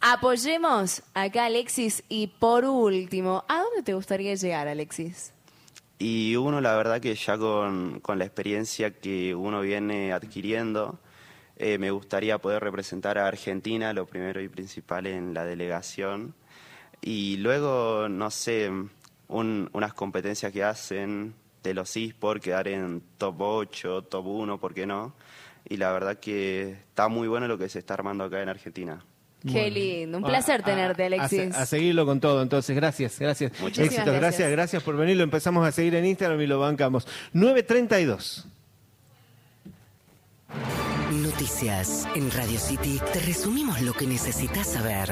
Apoyemos acá, Alexis. Y por último, ¿a dónde te gustaría llegar, Alexis? Y uno, la verdad que ya con la experiencia que uno viene adquiriendo, me gustaría poder representar a Argentina, lo primero y principal en la delegación. Y luego, no sé, unas competencias que hacen de los eSports, quedar en top 8, top 1, ¿por qué no? Y la verdad que está muy bueno lo que se está armando acá en Argentina. Qué lindo, un placer tenerte, Alexis. A seguirlo con todo, entonces, gracias. Muchas Éxitos, gracias por venir, lo empezamos a seguir en Instagram y lo bancamos. 9:32. Noticias en Radio City. Te resumimos lo que necesitas saber.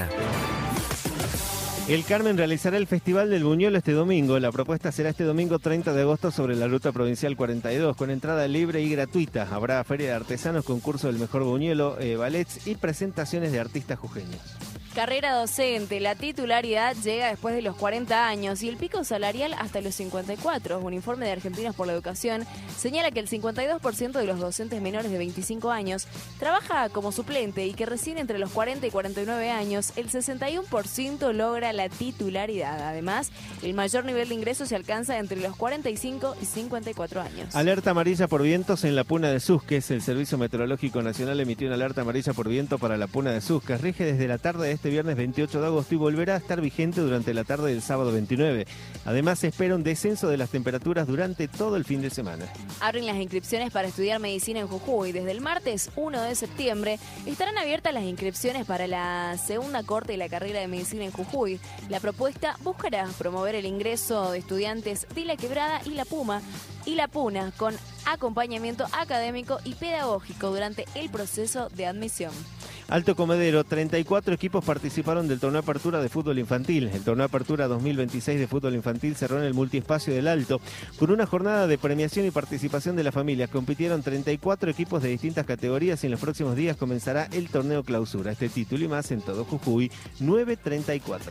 El Carmen realizará el Festival del Buñuelo este domingo. La propuesta será este domingo 30 de agosto sobre la Ruta Provincial 42, con entrada libre y gratuita. Habrá feria de artesanos, concurso del mejor buñuelo, ballets y presentaciones de artistas jujeños. Carrera docente, la titularidad llega después de los 40 años y el pico salarial hasta los 54. Un informe de Argentinos por la Educación señala que el 52% de los docentes menores de 25 años trabaja como suplente y que recién entre los 40 y 49 años el 61% logra la titularidad. Además, el mayor nivel de ingresos se alcanza entre los 45 y 54 años. Alerta amarilla por vientos en la Puna de Susques. El Servicio Meteorológico Nacional emitió una alerta amarilla por viento para la Puna de Susques. Rige desde la tarde de este viernes 28 de agosto y volverá a estar vigente durante la tarde del sábado 29. Además, se espera un descenso de las temperaturas durante todo el fin de semana. Abren las inscripciones para estudiar medicina en Jujuy. Desde el martes 1 de septiembre estarán abiertas las inscripciones para la segunda corte de la carrera de medicina en Jujuy. La propuesta buscará promover el ingreso de estudiantes de La Quebrada y La Puna con acompañamiento académico y pedagógico durante el proceso de admisión. Alto Comedero, 34 equipos participaron del torneo Apertura de fútbol infantil. El torneo Apertura 2026 de fútbol infantil cerró en el multiespacio del Alto con una jornada de premiación y participación de las familias. Compitieron 34 equipos de distintas categorías y en los próximos días comenzará el torneo Clausura. Este título y más en todo Jujuy, 9:34.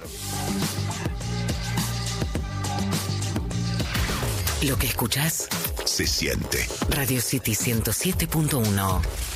Lo que escuchás se siente. Radio City 107.1.